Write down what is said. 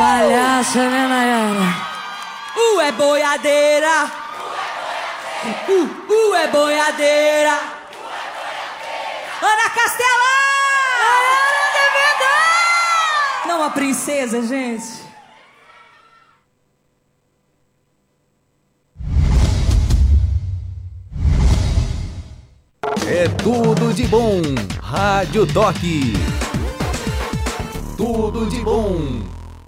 Palhaça, né, Nayara? É boiadeira. É boiadeira. Ana Castela! Não, a princesa, gente. É tudo de bom. Rádio Toque. Tudo de bom.